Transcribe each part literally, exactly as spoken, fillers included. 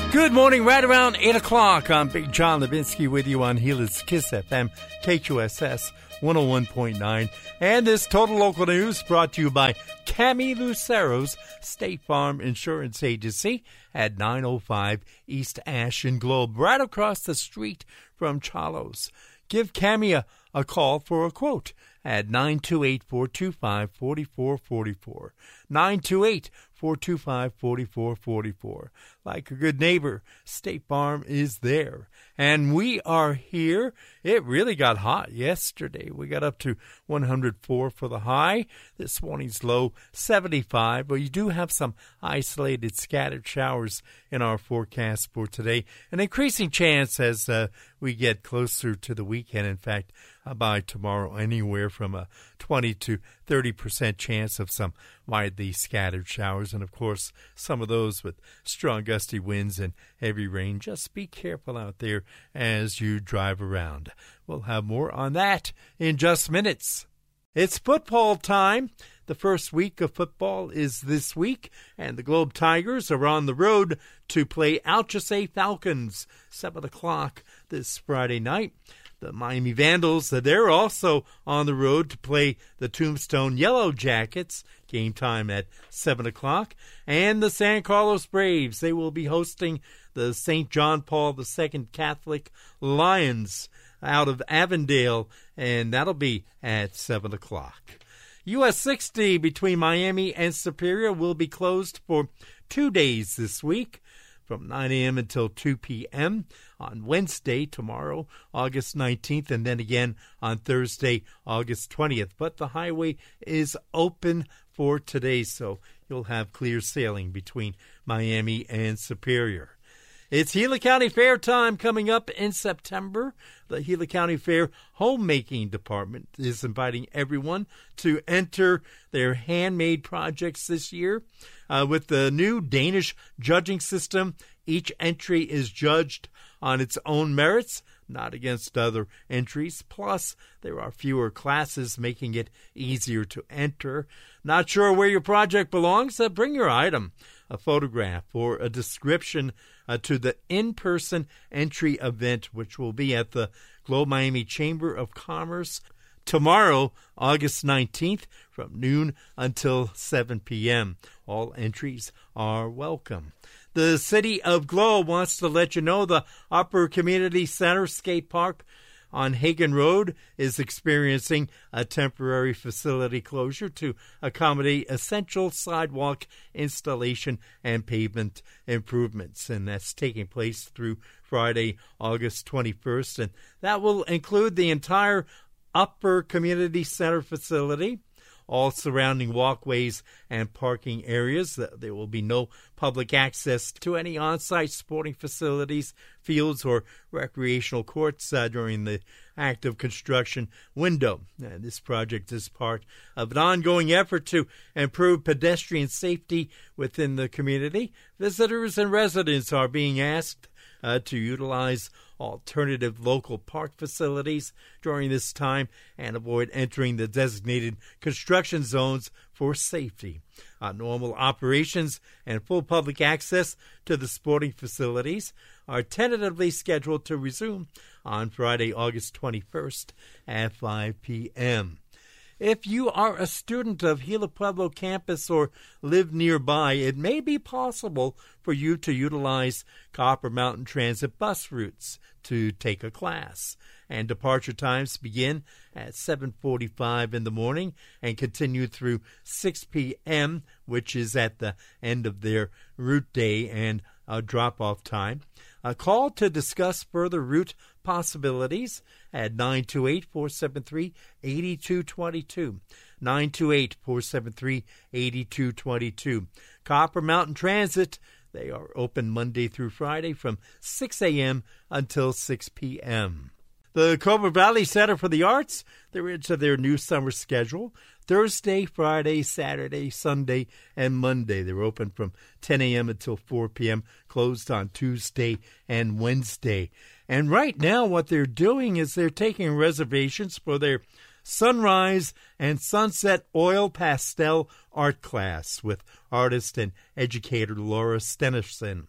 Good morning, right around eight o'clock. I'm Big John Levinsky with you on Gila's Kiss F M, K Q S S one oh one point nine. And this Total Local News brought to you by Cami Lucero's State Farm Insurance Agency at nine oh five East Ash and Globe, right across the street from Chalos. Give Cami a, a call for a quote at nine two eight, four two five, four four four four. nine two eight, four two five, four four four four. Like a good neighbor, State Farm is there. And we are here. It really got hot yesterday. We got up to one hundred four for the high. This morning's low, seventy-five. But you do have some isolated scattered showers in our forecast for today. An increasing chance as uh, we get closer to the weekend. In fact, uh, by tomorrow, anywhere from a twenty to thirty percent chance of some widely scattered showers. And, of course, some of those with strong gusty winds and heavy rain. Just be careful out there as you drive around. We'll have more on that in just minutes. It's football time. The first week of football is this week, and the Globe Tigers are on the road to play Alchese Falcons, seven o'clock this Friday night. The Miami Vandals, they're also on the road to play the Tombstone Yellow Jackets, game time at seven o'clock. And the San Carlos Braves, they will be hosting the Saint John Paul the Second Catholic Lions out of Avondale, and that'll be at seven o'clock. U S sixty between Miami and Superior will be closed for two days this week, from nine a.m. until two p.m. on Wednesday, tomorrow, August nineteenth, and then again on Thursday, August twentieth. But the highway is open for today, so you'll have clear sailing between Miami and Superior. It's Gila County Fair time coming up in September. The Gila County Fair Homemaking Department is inviting everyone to enter their handmade projects this year. Uh, with the new Danish judging system, each entry is judged on its own merits, not against other entries. Plus, there are fewer classes, making it easier to enter. Not sure where your project belongs? Uh, bring your item, a photograph, or a description uh, to the in-person entry event, which will be at the Globe Miami Chamber of Commerce tomorrow, August nineteenth, from noon until seven p.m. All entries are welcome. The City of Globe wants to let you know the Upper Community Center Skate Park on Hagen Road is experiencing a temporary facility closure to accommodate essential sidewalk installation and pavement improvements. And that's taking place through Friday, August twenty-first. And that will include the entire Upper Community Center facility, all surrounding walkways and parking areas. There will be no public access to any on-site sporting facilities, fields, or recreational courts uh, during the active construction window. And this project is part of an ongoing effort to improve pedestrian safety within the community. Visitors and residents are being asked uh, to utilize alternative local park facilities during this time and avoid entering the designated construction zones for safety. Uh, normal operations and full public access to the sporting facilities are tentatively scheduled to resume on Friday, August twenty-first at five p.m. If you are a student of Gila Pueblo campus or live nearby, it may be possible for you to utilize Copper Mountain Transit bus routes to take a class. And departure times begin at seven forty-five in the morning and continue through six p.m., which is at the end of their route day and uh, drop-off time. A call to discuss further route possibilities at nine two eight, four seven three, eight two two two. nine two eight, four seven three, eight two two two. Copper Mountain Transit, they are open Monday through Friday from six a.m. until six p.m. The Cobra Valley Center for the Arts, they're into their new summer schedule. Thursday, Friday, Saturday, Sunday, and Monday. They're open from ten a.m. until four p.m., closed on Tuesday and Wednesday. And right now what they're doing is they're taking reservations for their Sunrise and Sunset Oil Pastel Art class with artist and educator Laura Stenerson.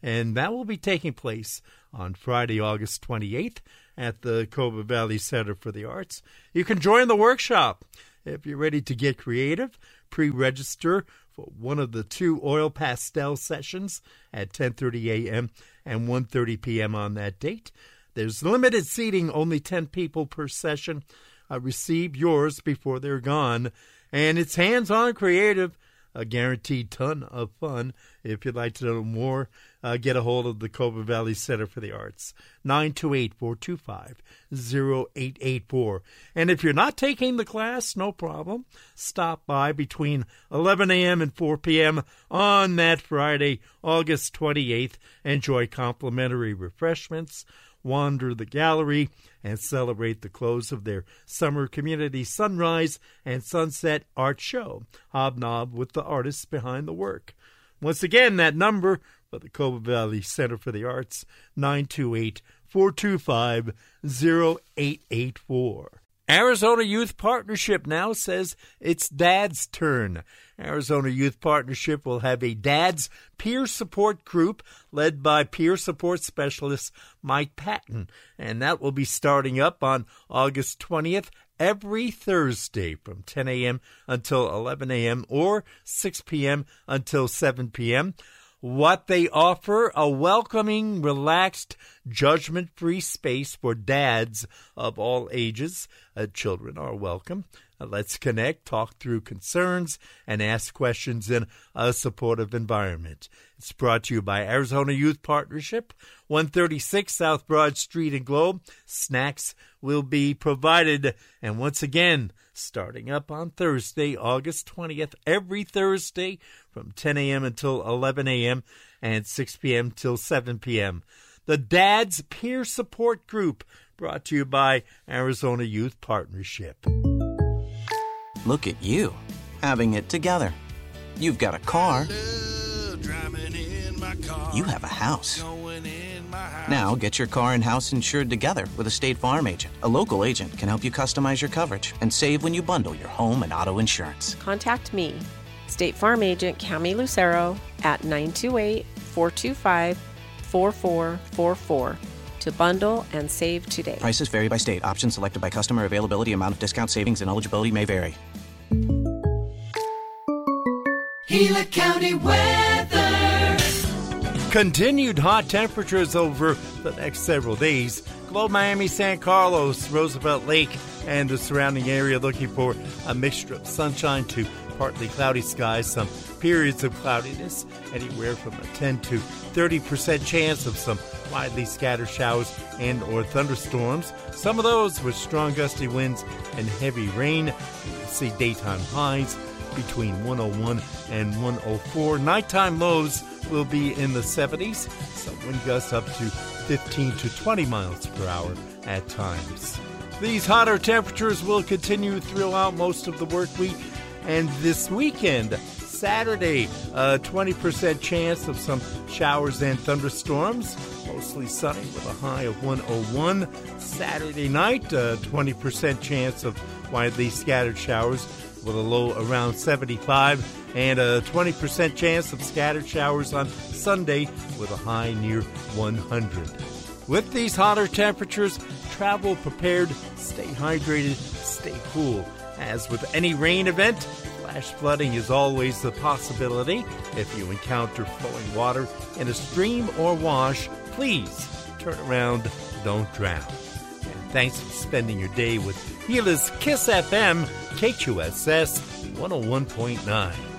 and that will be taking place on Friday, August twenty-eighth at the Coba Valley Center for the Arts. You can join the workshop. If you're ready to get creative, pre-register for one of the two oil pastel sessions at ten thirty a.m. and one thirty p.m. on that date. There's limited seating, only ten people per session. Uh, receive yours before they're gone. And it's hands-on creative, a guaranteed ton of fun. If you'd like to know more, uh, get a hold of the Coba Valley Center for the Arts, nine two eight, four two five, zero eight eight four. And if you're not taking the class, no problem. Stop by between eleven a.m. and four p.m. on that Friday, August twenty-eighth. Enjoy complimentary refreshments, wander the gallery, and celebrate the close of their summer community sunrise and sunset art show. Hobnob with the artists behind the work. Once again, that number for the Coba Valley Center for the Arts, nine two eight, four two five, zero eight eight four. Arizona Youth Partnership now says it's Dad's turn. Arizona Youth Partnership will have a Dad's Peer Support Group led by peer support specialist Mike Patton, and that will be starting up on August twentieth every Thursday from ten a.m. until eleven a.m. or six p.m. until seven p.m. What they offer, a welcoming, relaxed, judgment-free space for dads of all ages. Uh, children are welcome. Uh, let's connect, talk through concerns, and ask questions in a supportive environment. It's brought to you by Arizona Youth Partnership, one thirty-six South Broad Street in Globe. Snacks will be provided. And once again, starting up on Thursday, August twentieth, every Thursday from ten a.m. until eleven a.m. and six p.m. till seven p.m. The Dad's Peer Support Group, brought to you by Arizona Youth Partnership. Look at you, having it together. You've got a car. You have a house. Now get your car and house insured together with a State Farm agent. A local agent can help you customize your coverage and save when you bundle your home and auto insurance. Contact me, State Farm agent Cami Lucero, at nine two eight, four two five, four four four four to bundle and save today. Prices vary by state. Options selected by customer. Availability, amount of discount, savings, and eligibility may vary. Gila County weather. Continued hot temperatures over the next several days. Globe, Miami, San Carlos, Roosevelt Lake, and the surrounding area looking for a mixture of sunshine to partly cloudy skies, some periods of cloudiness, anywhere from a ten to thirty percent chance of some widely scattered showers and or thunderstorms. Some of those with strong gusty winds and heavy rain. You'll see daytime highs between one oh one and one oh four. Nighttime lows will be in the seventies. Some wind gusts up to fifteen to twenty miles per hour at times. These hotter temperatures will continue throughout most of the work week and this weekend. Saturday, a twenty percent chance of some showers and thunderstorms. Mostly sunny with a high of one oh one. Saturday night, a twenty percent chance of widely scattered showers with a low around seventy-five. And a twenty percent chance of scattered showers on Sunday with a high near one hundred. With these hotter temperatures, travel prepared, stay hydrated, stay cool. As with any rain event, flash flooding is always a possibility. If you encounter flowing water in a stream or wash, please turn around, don't drown. And thanks for spending your day with Gila's Kiss F M, K Q S S one oh one point nine.